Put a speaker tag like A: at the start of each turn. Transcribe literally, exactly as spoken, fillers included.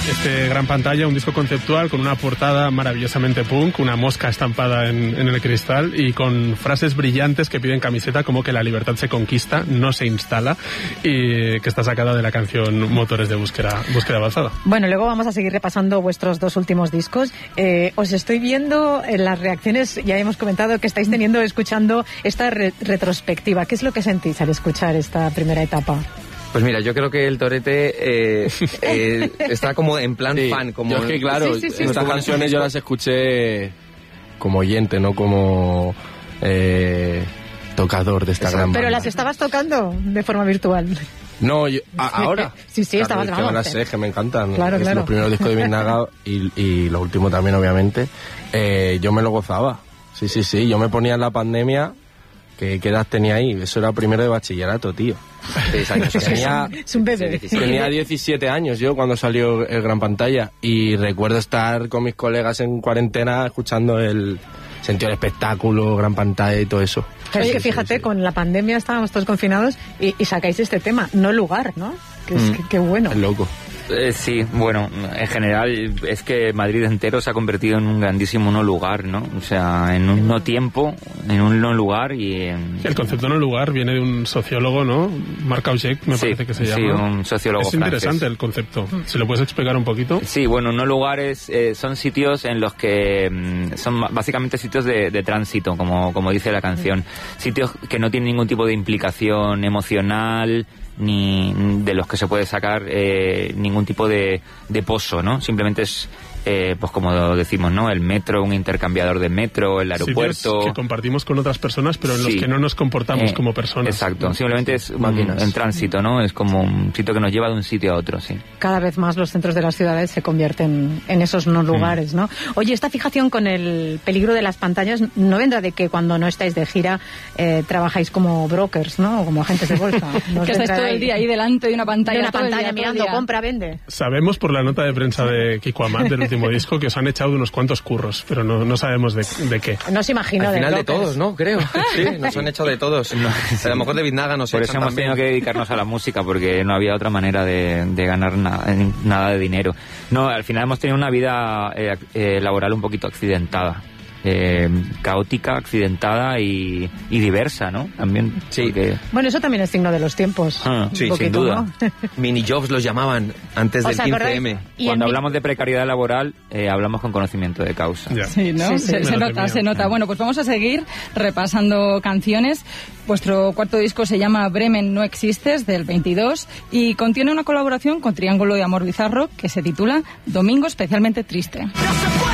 A: este Gran Pantalla, un disco conceptual con una portada maravillosamente punk, una mosca estampada en, en el cristal y con frases brillantes que piden camiseta como que la libertad se conquista, no se instala, y que está sacada de la canción Motores de búsqueda, búsqueda avanzada.
B: Bueno, luego vamos a seguir repasando vuestros dos últimos discos. Eh, os estoy viendo en las reacciones, ya hemos comentado que estáis teniendo, escuchando esta re- retrospectiva. ¿Qué es lo que sentís al escuchar esta primera etapa?
C: Pues mira, yo creo que el Torete eh, eh, está como en plan sí, fan. Como
D: yo es que claro,
B: sí, sí, sí,
D: estas
B: sí.
D: canciones yo las escuché como oyente, no como eh, tocador de esta
B: Eso,
D: gran
B: pero
D: banda.
B: las estabas tocando de forma virtual.
D: No, yo, a, ahora.
B: Sí, sí,
D: claro,
B: estabas
D: es que me las sé, que me encantan.
B: Claro,
D: es
B: claro.
D: Los primeros discos de Biznaga y, y los últimos también, obviamente. Eh, yo me lo gozaba. Sí, sí, sí. Yo me ponía en la pandemia. ¿Qué, qué edad tenía ahí? Eso era primero de bachillerato, tío. Seis años. Tenía,
B: es un bebé.
D: Tenía diecisiete años yo cuando salió el Gran Pantalla. Y recuerdo estar con mis colegas en cuarentena escuchando el sentido del espectáculo, Gran Pantalla y todo eso.
B: Pero es que
D: Sí,
B: fíjate,
D: sí, sí.
B: con la pandemia estábamos todos confinados y, y sacáis este tema, No Lugar, ¿no? Que es
C: Mm.
B: que, que bueno.
D: Es loco.
C: Eh, sí, bueno, en general es que Madrid entero se ha convertido en un grandísimo no lugar, ¿no? O sea, en un no tiempo, en un no lugar y en...
A: El concepto no lugar viene de un sociólogo, ¿no? Marc Augec, me
C: Sí,
A: parece que se
C: sí,
A: llama.
C: un sociólogo
A: Es interesante
C: francés.
A: el concepto. ¿Se lo puedes explicar un poquito?
C: Sí, bueno, no lugares eh, son sitios en los que mm, son básicamente sitios de, de tránsito, como, como dice la canción. Sitios que no tienen ningún tipo de implicación emocional, ni de los que se puede sacar eh, ningún tipo de, de pozo, ¿no? Simplemente es, eh, pues como decimos, ¿no? El metro, un intercambiador de metro, el aeropuerto...
A: Sitios que compartimos con otras personas, pero en
C: Sí.
A: los que no nos comportamos
C: Eh,
A: como personas.
C: Exacto, simplemente es un,
D: Máquinas.
C: en tránsito, ¿no? Es como un sitio que nos lleva de un sitio a otro, sí.
B: Cada vez más los centros de las ciudades se convierten en esos no lugares, ¿no? Oye, esta fijación con el peligro de las pantallas no vendrá de que cuando no estáis de gira eh, trabajáis como brokers, ¿no? O como agentes de bolsa. ¿No os
E: Que estáis
B: vendrá
E: todo
B: ahí
E: el día ahí delante de una pantalla.
B: de una
E: todo el
B: pantalla
E: día, todo el
B: mirando,
E: día.
B: compra, vende?
A: Sabemos por la nota de prensa de Kiko Amat del último disco que os han echado unos cuantos curros, pero no, no sabemos de, de qué.
B: No os imagino
C: Al
B: de
C: final de
B: brokers.
C: todos, ¿no? Creo. Sí, nos han hecho de todos. A lo mejor de Biznaga nos
F: Por eso
C: echan
F: hemos
C: también.
F: tenido que dedicarnos a la música, porque no había otra manera de, de ganar na, nada de dinero. No, al final hemos tenido una vida eh, eh, laboral un poquito accidentada. Eh, caótica, accidentada y, y diversa, ¿no? También.
C: Sí.
F: Porque...
B: Bueno, eso también es signo de los tiempos.
F: Ah,
B: un
C: sí, sin
B: poquito,
F: duda.
B: ¿no?
C: Mini jobs los llamaban antes
B: O
C: del
B: sea,
C: quince
B: ¿acordáis?
C: eme.
B: Y
F: Cuando
B: en mi-
F: hablamos de precariedad laboral, eh, hablamos con conocimiento de causa.
A: Ya.
E: Sí, ¿no?
B: Sí, sí,
E: se,
B: me
E: se
A: lo
E: nota,
A: temía.
E: se nota. Bueno, pues vamos a seguir repasando canciones. Vuestro cuarto disco se llama Bremen no existes, del veintidós, y contiene una colaboración con Triángulo de Amor Bizarro que se titula Domingo especialmente triste.